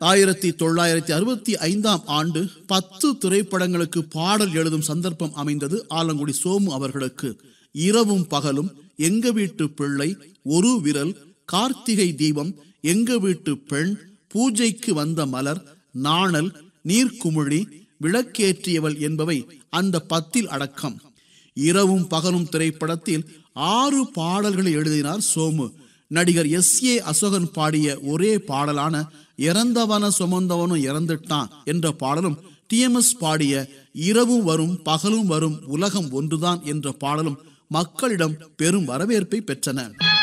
1965 ஆண்டு 10 திரைப்படங்களுக்கு பாடல் எழுதும் சந்தர்ப்பம் அமைந்தது ஆலங்குடி சோமு அவர்களுக்கு. இரவும் பகலும், எங்க வீட்டு பிள்ளை, ஒரு விரல், கார்த்திகை தீபம், எங்க வீட்டு பெண், பூஜைக்கு வந்த மலர், நாணல், நீர்க்குமிழி, விளக்கேற்றியவள் என்பவை அந்த 10 அடக்கம். இரவும் பகலும் திரைப்படத்தில் 6 பாடல்களை எழுதினார் சோமு. நடிகர் S.A. அசோகன் பாடிய ஒரே பாடலான இறந்தவன சுமந்தவனும் இறந்துட்டான் என்ற பாடலும், TMS பாடிய இரவும் வரும் பகலும் வரும் உலகம் ஒன்றுதான் என்ற பாடலும் மக்களிடம் பெரும் வரவேற்பை பெற்றன.